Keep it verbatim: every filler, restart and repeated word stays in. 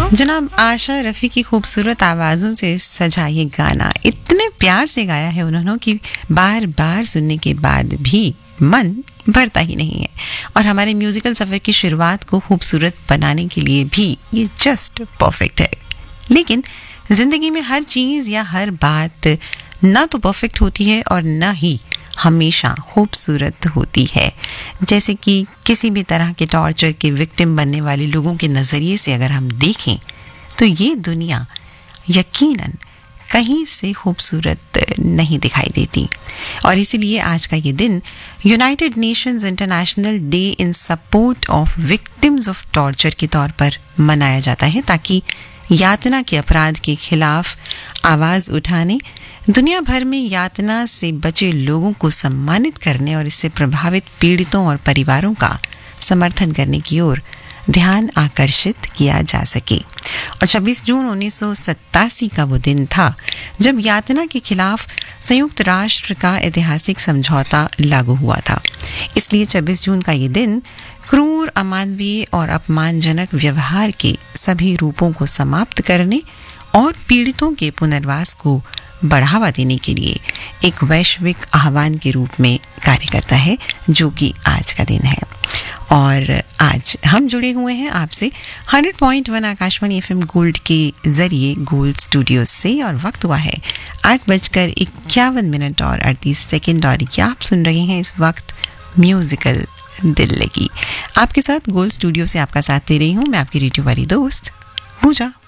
जनाब आशा रफ़ी की खूबसूरत आवाज़ों से सजा ये गाना इतने प्यार से गाया है उन्होंने कि बार बार सुनने के बाद भी मन भरता ही नहीं है। और हमारे म्यूज़िकल सफ़र की शुरुआत को खूबसूरत बनाने के लिए भी ये जस्ट परफेक्ट है। लेकिन ज़िंदगी में हर चीज़ या हर बात ना तो परफेक्ट होती है और ना ही हमेशा खूबसूरत होती है। जैसे कि किसी भी तरह के टॉर्चर के विक्टिम बनने वाले लोगों के नज़रिए से अगर हम देखें तो ये दुनिया यकीनन कहीं से खूबसूरत नहीं दिखाई देती। और इसीलिए आज का ये दिन United Nations international day in support of victims of torture के तौर पर मनाया जाता है, ताकि यातना के अपराध के खिलाफ आवाज़ उठाने, दुनिया भर में यातना से बचे लोगों को सम्मानित करने और इससे प्रभावित पीड़ितों और परिवारों का समर्थन करने की ओर ध्यान आकर्षित किया जा सके। और छब्बीस जून उन्नीस सौ सत्तासी का वो दिन था जब यातना के खिलाफ संयुक्त राष्ट्र का ऐतिहासिक समझौता लागू हुआ था। इसलिए छब्बीस जून का ये दिन क्रूर, अमानवीय और अपमानजनक व्यवहार के सभी रूपों को समाप्त करने और पीड़ितों के पुनर्वास को बढ़ावा देने के लिए एक वैश्विक आह्वान के रूप में कार्य करता है, जो कि आज का दिन है। और आज हम जुड़े हुए हैं आपसे hundred point one Akashvani FM gold के जरिए गोल्ड स्टूडियो से, और वक्त हुआ है आठ बजकर इक्यावन मिनट और अड़तीस सेकेंड। और क्या आप सुन रहे हैं इस वक्त म्यूजिकल दिल लगी। आपके साथ गोल्ड स्टूडियो से आपका साथ दे रही हूँ मैं, आपकी रेडियो वाली दोस्त पूजा।